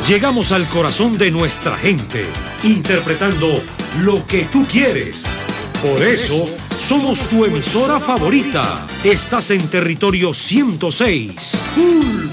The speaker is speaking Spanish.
Llegamos al corazón de nuestra gente, interpretando lo que tú quieres. Por eso, somos tu emisora favorita. Estás en territorio 106.